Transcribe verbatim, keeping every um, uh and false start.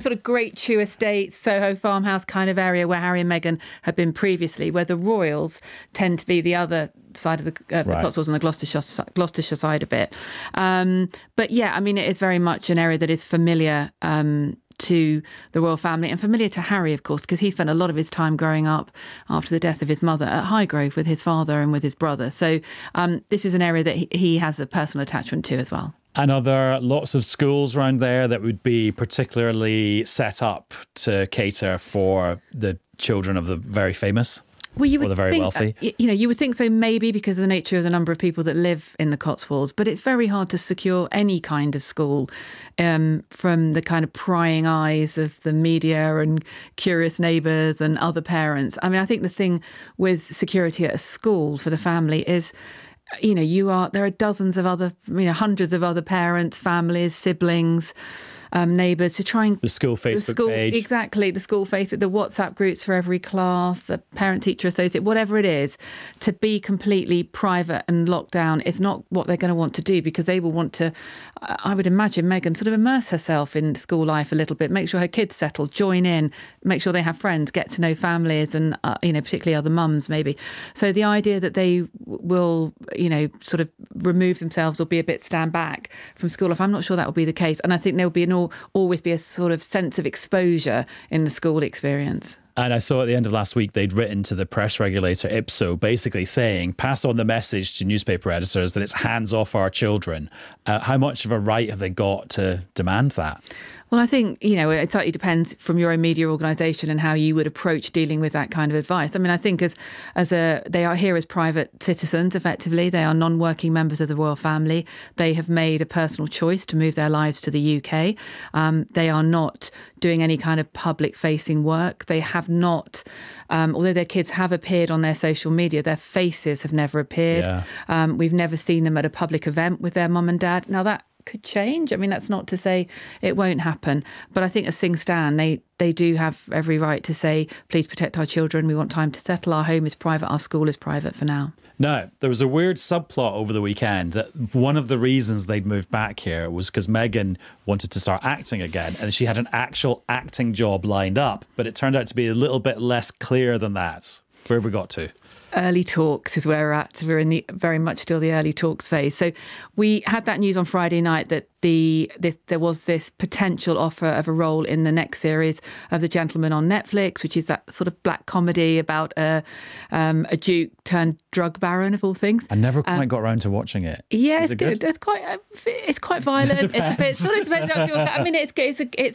sort of Great Chew Estates, Soho Farmhouse kind of area where Harry and Meghan had been previously, where the royals tend to be the other side of the, uh, the Right. Cotswolds and the Gloucestershire, Gloucestershire side a bit. Um, but yeah, I mean, it is very much an area that is familiar um, to the royal family and familiar to Harry, of course, because he spent a lot of his time growing up after the death of his mother at Highgrove with his father and with his brother. So um, this is an area that he, he has a personal attachment to as well. And are there lots of schools around there that would be particularly set up to cater for the children of the very famous? Well, you would or the very think, wealthy? uh, you know, you would think so maybe because of the nature of the number of people that live in the Cotswolds, but it's very hard to secure any kind of school um, from the kind of prying eyes of the media and curious neighbours and other parents. I mean, I think the thing with security at a school for the family is, you know, you are there are dozens of other, you know, hundreds of other parents, families, siblings, um, neighbours to try and The school Facebook the school, page. exactly, the school Facebook, the WhatsApp groups for every class, the parent-teacher associate, whatever it is, to be completely private and locked down is not what they're going to want to do, because they will want to, I would imagine, Meghan sort of immerse herself in school life a little bit, make sure her kids settle, join in, make sure they have friends, get to know families and, uh, you know, particularly other mums maybe. So the idea that they will, you know, sort of remove themselves or be a bit stand back from school life, I'm not sure that will be the case. And I think there will be an always be a sort of sense of exposure in the school experience. And I saw at the end of last week, they'd written to the press regulator, Ipso, basically saying, pass on the message to newspaper editors that it's hands off our children. Uh, how much of a right have they got to demand that? Well, I think, you know, it certainly depends from your own media organisation and how you would approach dealing with that kind of advice. I mean, I think as as a they are here as private citizens, effectively. They are non-working members of the royal family. They have made a personal choice to move their lives to the U K. Um, they are not doing any kind of public-facing work. They have not, um, although their kids have appeared on their social media, their faces have never appeared. Yeah. Um, we've never seen them at a public event with their mum and dad. Now, that could change. I mean, that's not to say it won't happen. But I think as things stand, they, they do have every right to say, please protect our children. We want time to settle. Our home is private. Our school is private for now. Now, there was a weird subplot over the weekend that one of the reasons they'd moved back here was because Meghan wanted to start acting again, and she had an actual acting job lined up. But it turned out to be a little bit less clear than that. Where have we got to? Early talks is where we're at. We're in the very much still the early talks phase. So we had that news on Friday night that the this, there was this potential offer of a role in the next series of The Gentleman on Netflix, which is that sort of black comedy about a um, a duke turned drug baron of all things. I never quite Um, got around to watching it. Yeah, Is it's it good. good? It's quite uh, it's quite violent. It's a bit sort of depends on your, I mean, it's it's a, it's